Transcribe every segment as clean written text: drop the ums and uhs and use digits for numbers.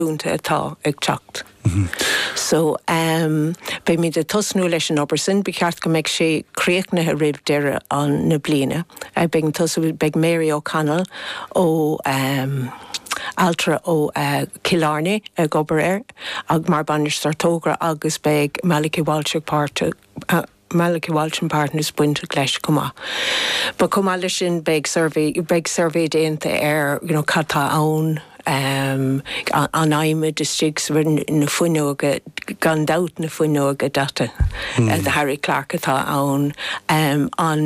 únta atá ag teacht. So, bei mi de tosnú leis an obersin, be ceart go meid sé créicnathe rih deire an na bliana. Begin tosú beg Mary O'Connell ó Altra ó Killarney a gobar ag mar banis sartógra agus beg Malachy Walsham Partners buinte gleis cumá. Ba cumá lei sin beg survey déanta you know, catá ann an aime districts were na fuinóga gan daut na fuinóga data the Harry Clark atá ann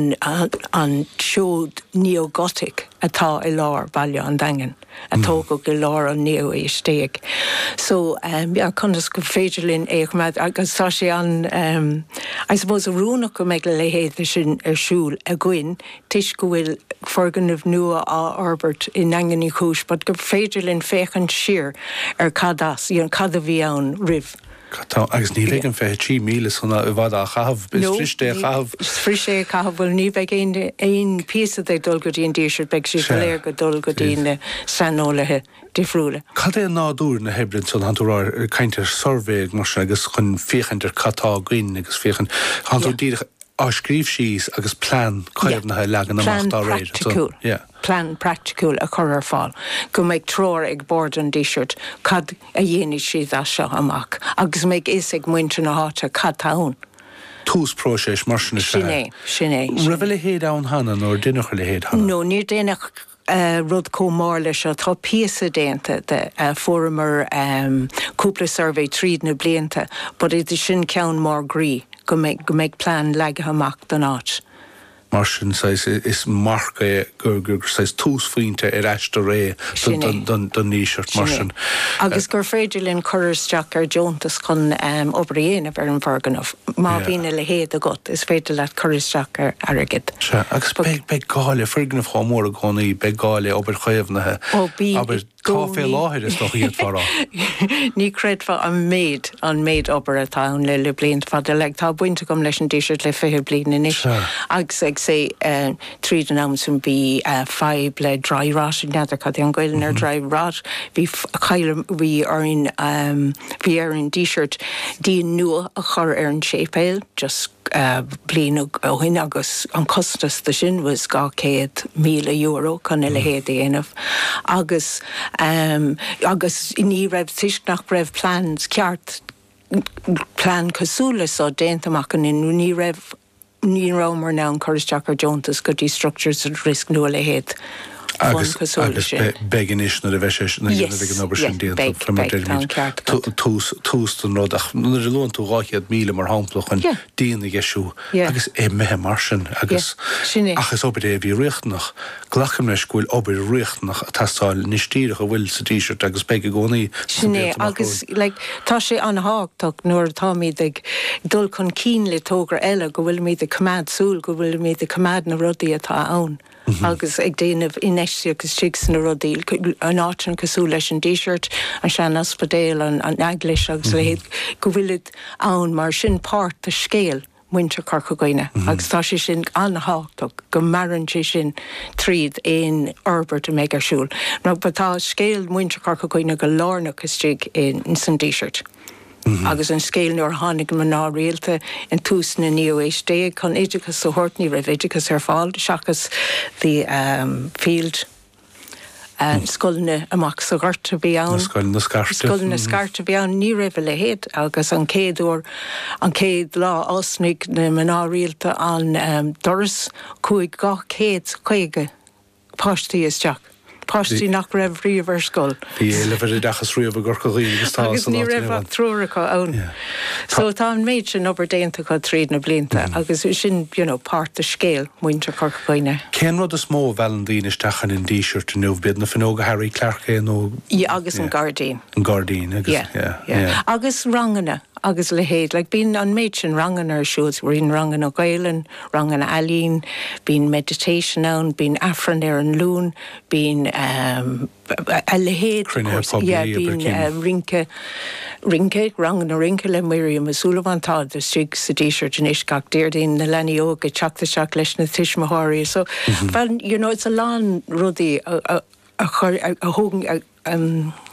an showed neo-Gothic atá I lár bailile an dagan atá go lár an neo éisteag. So chunas go féidirlinn éag agus tá sé an I suppose a rúnach go meid le héad sin siúl a gcuin tuis go bhfuil forgan nua á Albert in angan í chúis, but go féidirlinn féchan siar cadas, cada bhí ann rih. Agus ní bheith an fé 3 míle sanna bhd a chahabh, bis friste a chahabh. Friste a chahabh, bhfuil ní bheith ein písa ag dul go dtíon díisiir beg sí go léir go dul go dtíon sanólathe difriúla. Cad é nádúr na hebrin son hanúrá caintear survéig mar agus chun féchantar catá gcuin agus féchan hanú dír á scríb síos agus plán chuirnathe legan amachta réir. Plan practical a chur fáil. Go méid tror ag board an díisirt cad a dhéanaí siad a seo amach. Agus méid is ag muinte na háte cad taún. Tús próséis mar sinné. Sinné. Ra le héad an hana nó duine le héad hana? No, ní déanaach rud comór leis tá píasa déanta de former cúpla survey tríd na blianta, but idir sin ceann mór grí go méid plán leige amach don áit. Marsin is marca gur says tús faointe eiste ré don níisiart marsin. Agus gur féidirlinn chuiristeach Jontas chun obaíana ar an bharganmh. Má bhína le héad a got is féidir le chuiristeach agad. Agus be gáile frignamh chámór a gcónaí be gáile obair chuimhnathe. Aber cá fé láthir is doch iad fará. Ní creidfa an méid obair atá an le bliant fada le tá buinte gom leis an díisirt le fé blian inis. Agus say tríd an amsum bí 5 le dry rot in nether cad an gailen dry rot bí chaile we are in t-shirt dí nua a chur an shapeil just blin ó hin agus an costas the sin was €1,000,000 can le héad éanamh agus ní raibh tiisnach raibh plans ceart plan cosúla so déantamach an in ní raibh ní rámar ná an chuiristeach Jontas go dtí structures at risk nua le héad. Agus begin is na bheis na an obair sin díanta tús an rodach nuair a lún tú ráiad míle mar hámplach an díana geisiú agus é methe mar sin agus achas obair é bhí richtnach glacham leis gúil obair richtnach a tastáil níostíreach a bhfuil sa tíisirt agus beige gcónaí. Sinné agus tá sé an hágtach nuair tá míad ag dul chun cín le tógra eile go bhfuil míad a cumad súl go bhfuil míad a cumad na rudaí atá ann. Agus ag déanamh inéisí agus sigs na rodíl an áit an cosú leis an díisirt an sean aspadéil an aglis agus le héad go bhfuilid ann mar sin páirt a scéal muinte carcaghine agus tá sé sin anháach go marann sé sin tríd éon Albert a méid arsúil. No ba tá scéal muinte carcaghine go lárnach istíigh in san díisirt. Agus an scéal nuair tháinig man ná réalta an tús na neo-éisteag chun éidechas sa hórtní raibh éidechas ar fáil seachas the field scoilne amach sa gharta bhí ann. Scoilne scarta bhí ann ní raibh le héad agus an céad lá osnig na man ná réalta an doras chuig gach céad chuige páistí isteach. Páistí nach raibh riamh ar scoil. Bhí éileh dachas riamh a gurcaí agus tá agus ní raibh trúracha ann. So tá an méid sin obair déanta chu tríd na blianta agus sin páirt a scéal muinte carcaghine. Cén rud is mó bheallan daoine istechan in díisirt nuamh bead na finóga Harry Clark nó agus an Gardaí. An Gardaí agus agus rangana agus le héad bín an méid sin rangan ar siúils bhín rangan ó Gailen, rangan Alín, bín meditation ann, bín afran ar an lún, bín a le héad bín rinke rangan a rinke le Miriam O'Sullivan tá de strig sa díisirt in iscach déirdín na lení óga teachtaseach leis na tiismathirí. So well, it's a lán rudaí a hógan